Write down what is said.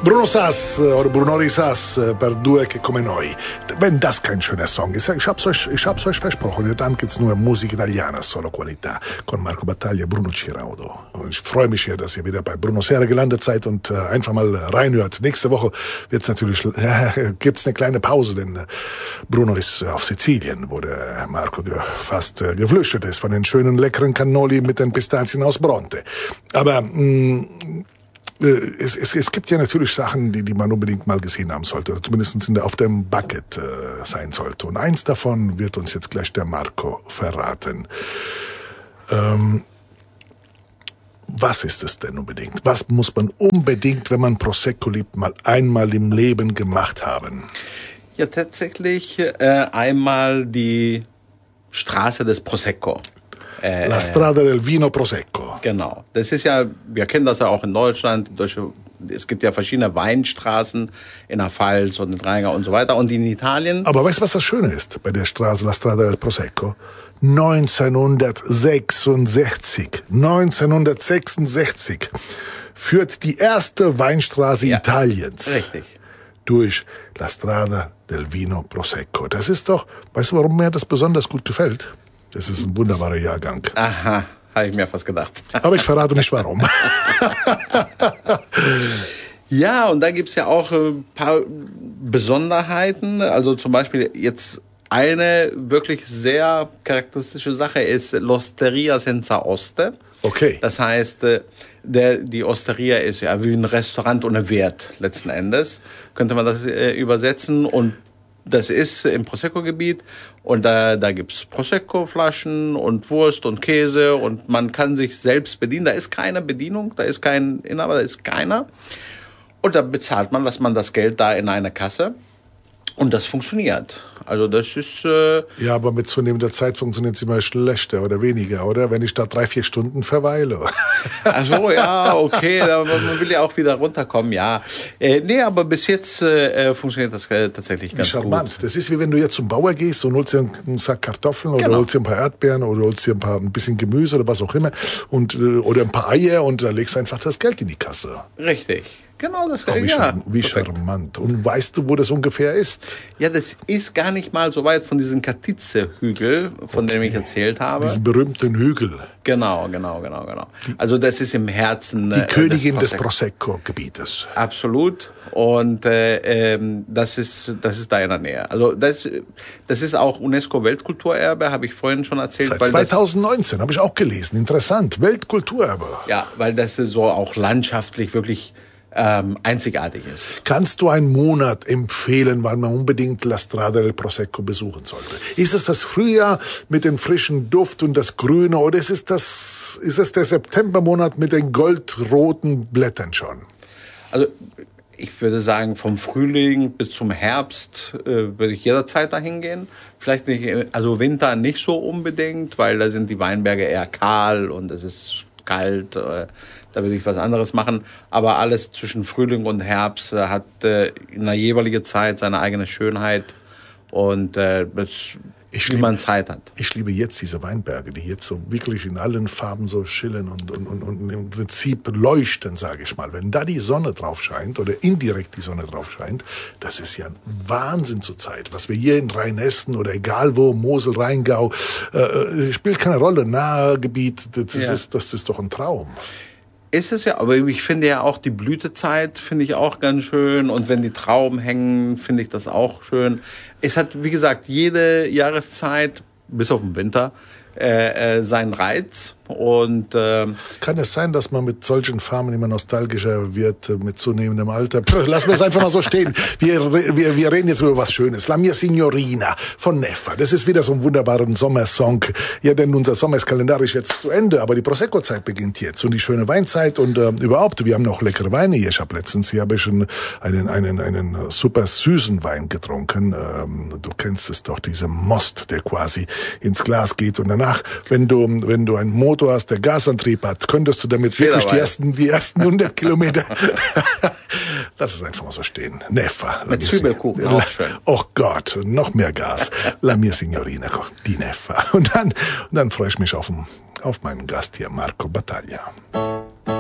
Bruno Sass oder Bruno Risas per Due che come noi. Wenn das kein schöner Song ist, ich hab's euch versprochen, heute Abend gibt's nur Musik italiana, solo Qualità, con Marco Battaglia e Bruno Ciraudo. Und ich freue mich hier, dass ihr wieder bei Bruno Serra gelandet seid und einfach mal reinhört. Nächste Woche gibt's eine kleine Pause, denn Bruno ist auf Sizilien, wo der Marco fast geflüchtet ist von den schönen, leckeren Cannoli mit den Pistazien aus Bronte. Aber es gibt ja natürlich Sachen, die man unbedingt mal gesehen haben sollte, oder zumindest auf dem Bucket sein sollte. Und eins davon wird uns jetzt gleich der Marco verraten. Was ist es denn unbedingt? Was muss man unbedingt, wenn man Prosecco liebt, mal einmal im Leben gemacht haben? Ja, tatsächlich einmal die Straße des Prosecco. La Strada del Vino Prosecco. Genau. Das ist ja, wir kennen das ja auch in Deutschland. Es gibt ja verschiedene Weinstraßen in der Pfalz und in Rheingau und so weiter. Und in Italien. Aber weißt du, was das Schöne ist bei der Straße La Strada del Prosecco? 1966 führt die erste Weinstraße Italiens. Richtig. Durch La Strada del Vino Prosecco. Das ist doch, weißt du, warum mir das besonders gut gefällt? Das ist ein wunderbarer Jahrgang. Aha, habe ich mir fast gedacht. Aber ich verrate nicht, warum. Ja, und da gibt's ja auch ein paar Besonderheiten. Also zum Beispiel jetzt eine wirklich sehr charakteristische Sache ist l'Osteria senza Oste. Okay. Das heißt, die Osteria ist ja wie ein Restaurant ohne Wert letzten Endes. Könnte man das übersetzen. Und das ist im Prosecco-Gebiet und da gibt's Prosecco-Flaschen und Wurst und Käse und man kann sich selbst bedienen. Da ist keine Bedienung, da ist kein Inhaber, da ist keiner. Und dann bezahlt man, das Geld da in eine Kasse und das funktioniert. Also das ist... ja, aber mit zunehmender Zeit funktioniert es immer schlechter oder weniger, oder? Wenn ich da 3-4 Stunden verweile. Ach so, ja, okay, man will ja auch wieder runterkommen, ja. Nee, aber bis jetzt funktioniert das tatsächlich ganz charmant. gut. Das ist wie wenn du jetzt zum Bauer gehst und holst dir einen Sack Kartoffeln oder holst dir ein paar Erdbeeren oder holst dir ein bisschen Gemüse oder was auch immer oder ein paar Eier und da legst du einfach das Geld in die Kasse. Richtig. Genau, das wie charmant. Und weißt du, wo das ungefähr ist? Ja, das ist gar nicht mal so weit von diesem Katice-Hügel, von dem ich erzählt habe. Diesen berühmten Hügel. Genau. Also das ist im Herzen die Königin des Prosecco-Gebietes. Absolut. Und das ist da in der Nähe. Also das ist auch UNESCO-Weltkulturerbe, habe ich vorhin schon erzählt. Seit 2019 habe ich auch gelesen. Interessant. Weltkulturerbe. Ja, weil das so auch landschaftlich wirklich einzigartig ist. Kannst du einen Monat empfehlen, weil man unbedingt La Strada del Prosecco besuchen sollte? Ist es das Frühjahr mit dem frischen Duft und das Grüne oder ist es der Septembermonat mit den goldroten Blättern schon? Also ich würde sagen, vom Frühling bis zum Herbst würde ich jederzeit dahin gehen. Vielleicht nicht, also Winter nicht so unbedingt, weil da sind die Weinberge eher kahl und es ist kalt. Da würde ich was anderes machen. Aber alles zwischen Frühling und Herbst hat in der jeweiligen Zeit seine eigene Schönheit und wie man Zeit hat. Ich liebe jetzt diese Weinberge, die jetzt so wirklich in allen Farben so schillern und im Prinzip leuchten, sage ich mal. Wenn da die Sonne drauf scheint oder indirekt die Sonne drauf scheint, das ist ja ein Wahnsinn zur Zeit. Was wir hier in Rheinhessen oder egal wo, Mosel, Rheingau, spielt keine Rolle. Nahgebiet, das ist doch ein Traum. Ist es ja, aber ich finde ja auch die Blütezeit finde ich auch ganz schön und wenn die Trauben hängen, finde ich das auch schön. Es hat, wie gesagt, jede Jahreszeit, bis auf den Winter, seinen Reiz. Und kann es sein, dass man mit solchen Farmen immer nostalgischer wird mit zunehmendem Alter? Lassen wir es einfach mal so stehen. Wir reden jetzt über was Schönes. La mia Signorina von Neffa. Das ist wieder so ein wunderbarer Sommersong. Ja, denn unser Sommer ist kalendarisch jetzt zu Ende, aber die Prosecco-Zeit beginnt jetzt und die schöne Weinzeit und überhaupt, wir haben noch leckere Weine hier. Ich habe letztens einen super süßen Wein getrunken. Du kennst es doch, dieser Most, der quasi ins Glas geht und danach, wenn du einen Motor hast, der Gasantrieb hat, könntest du damit wirklich die ersten 100 Kilometer. Lass es einfach mal so stehen. Neffa. Mit Zwiebelkuchen, auch schön. Oh Gott, noch mehr Gas. La mia Signorina, die Neffa. Und dann freue ich mich auf meinen Gast hier, Marco Battaglia.